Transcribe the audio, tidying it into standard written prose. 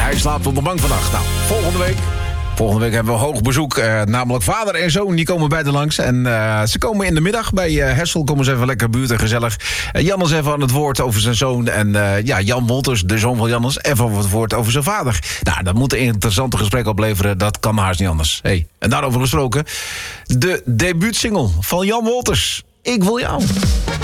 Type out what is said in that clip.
Hij slaapt op de bank vannacht. Nou, Volgende week hebben we hoog bezoek. Namelijk vader en zoon, die komen beide langs. En ze komen in de middag bij Hessel. Komen ze even lekker buurt en gezellig. Jan is even aan het woord over zijn zoon. En Jan Wolters, de zoon van Jannes, even aan het woord over zijn vader. Nou, dat moet een interessante gesprek opleveren. Dat kan haast niet anders. Hey, en daarover gesproken. De debuutsingle van Jan Wolters. Ik wil jou.